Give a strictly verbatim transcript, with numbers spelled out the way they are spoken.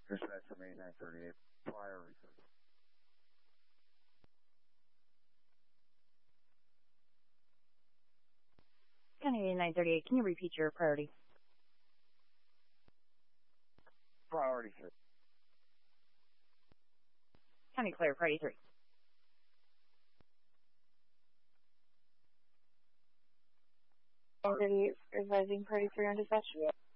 Dispatch from eighty-nine thirty-eight, priority. County eighty-nine thirty-eight, can you repeat your priority? Priority, sir. County clear, priority three. thirty-eight, advising priority three on dispatch.